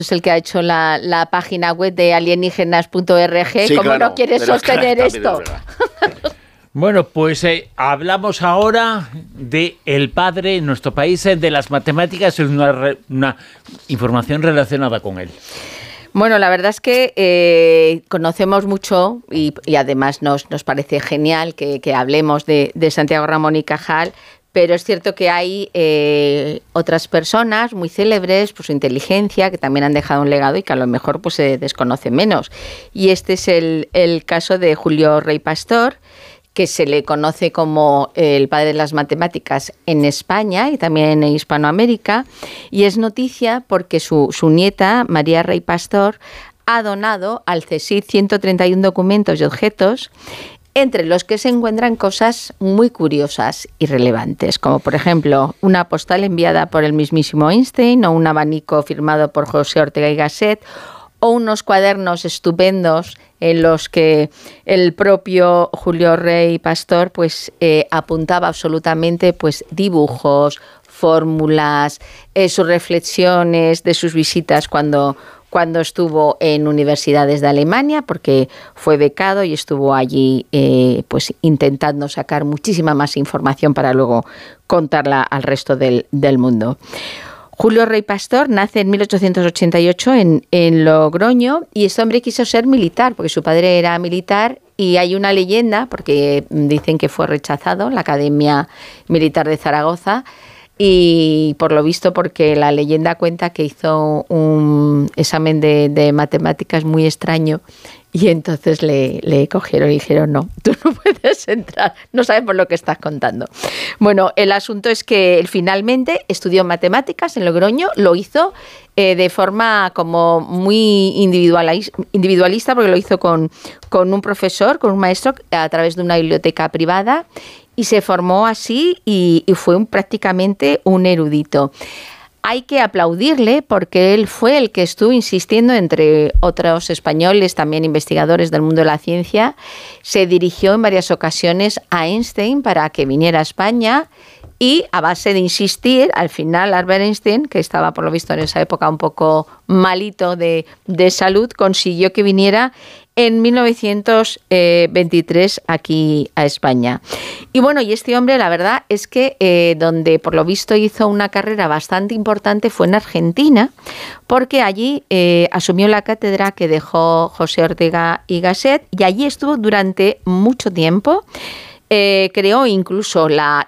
es el que ha hecho la página web de alienígenas.org. Sí, ¿Cómo claro, no quieres sostener esto? Bueno, pues hablamos ahora de el padre en nuestro país de las matemáticas, es una información relacionada con él. Bueno, la verdad es que conocemos mucho y además nos parece genial que hablemos de Santiago Ramón y Cajal, pero es cierto que hay otras personas muy célebres por su inteligencia que también han dejado un legado y que a lo mejor pues se desconoce menos. Y este es el caso de Julio Rey Pastor, que se le conoce como el padre de las matemáticas en España y también en Hispanoamérica, y es noticia porque su nieta, María Rey Pastor, ha donado al CSIC 131 documentos y objetos, entre los que se encuentran cosas muy curiosas y relevantes, como por ejemplo una postal enviada por el mismísimo Einstein, o un abanico firmado por José Ortega y Gasset, o unos cuadernos estupendos en los que el propio Julio Rey Pastor pues apuntaba absolutamente pues dibujos, fórmulas, sus reflexiones de sus visitas cuando estuvo en universidades de Alemania, porque fue becado y estuvo allí pues intentando sacar muchísima más información para luego contarla al resto del mundo. Julio Rey Pastor nace en 1888 en Logroño, y este hombre quiso ser militar porque su padre era militar, y hay una leyenda, porque dicen que fue rechazado en la Academia Militar de Zaragoza, y por lo visto porque la leyenda cuenta que hizo un examen de matemáticas muy extraño, y entonces le cogieron y dijeron: no, tú no puedes entrar, no sabemos lo que estás contando. Bueno, el asunto es que él finalmente estudió matemáticas en Logroño, lo hizo de forma como muy individualista, porque lo hizo con un profesor, con un maestro, a través de una biblioteca privada, y se formó así y fue prácticamente un erudito. Hay que aplaudirle porque él fue el que estuvo insistiendo, entre otros españoles, también investigadores del mundo de la ciencia. Se dirigió en varias ocasiones a Einstein para que viniera a España, y a base de insistir, al final Albert Einstein, que estaba por lo visto en esa época un poco malito de salud, consiguió que viniera en 1923 aquí a España. Y bueno, y este hombre, la verdad es que donde por lo visto hizo una carrera bastante importante fue en Argentina, porque allí asumió la cátedra que dejó José Ortega y Gasset, y allí estuvo durante mucho tiempo. Creó incluso la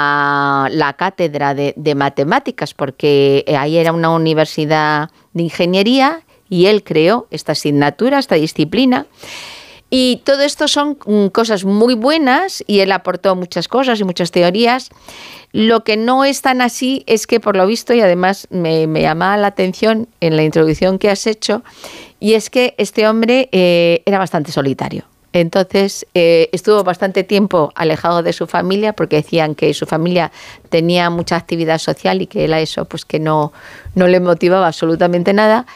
cátedra de matemáticas, porque ahí era una universidad de ingeniería, y él creó esta asignatura, esta disciplina. Y todo esto son cosas muy buenas, y él aportó muchas cosas y muchas teorías. Lo que no es tan así es que, por lo visto, y además me llamaba la atención en la introducción que has hecho, y es que este hombre era bastante solitario. Entonces estuvo bastante tiempo alejado de su familia, porque decían que su familia tenía mucha actividad social y que él a eso pues que no le motivaba absolutamente nada.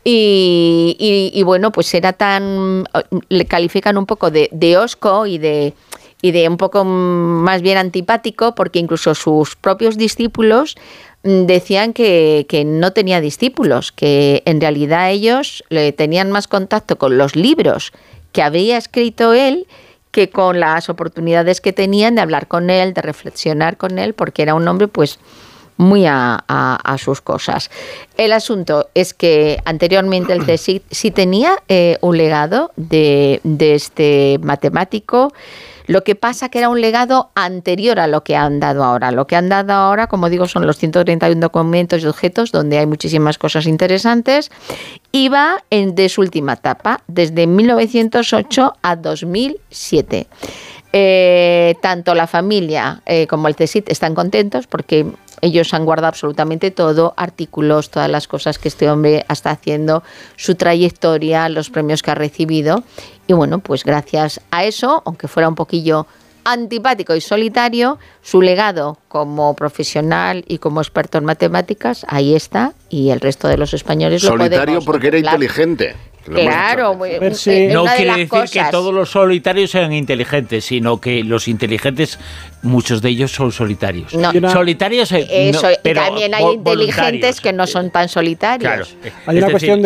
Y bueno, pues era le califican un poco de hosco y de un poco más bien antipático, porque incluso sus propios discípulos decían que no tenía discípulos, que en realidad ellos tenían más contacto con los libros que había escrito él que con las oportunidades que tenían de hablar con él, de reflexionar con él, porque era un hombre pues muy a sus cosas. El asunto es que anteriormente el CSIC sí tenía un legado de este matemático. Lo que pasa que era un legado anterior a lo que han dado ahora. Lo que han dado ahora, como digo, son los 131 documentos y objetos, donde hay muchísimas cosas interesantes, y va de su última etapa, desde 1908 a 2007. Tanto la familia como el CSIC están contentos porque ellos han guardado absolutamente todo, artículos, todas las cosas que este hombre está haciendo, su trayectoria, los premios que ha recibido. Y bueno, pues gracias a eso, aunque fuera un poquillo antipático y solitario, su legado como profesional y como experto en matemáticas, ahí está, y el resto de los españoles lo podemos solitario porque era inteligente. Claro, no quiere decir que todos los solitarios sean inteligentes, sino que los inteligentes, muchos de ellos son solitarios. No. Solitarios, eso, pero también hay inteligentes que no son tan solitarios. Claro. Hay una cuestión